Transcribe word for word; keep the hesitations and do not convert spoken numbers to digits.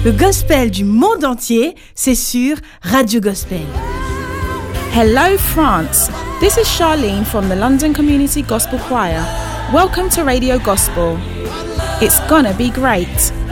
Le gospel du monde entier, c'est sur Radio Gospel. Hello France, this is Charlene from the London Community Gospel Choir. Welcome to Radio Gospel. It's gonna be great.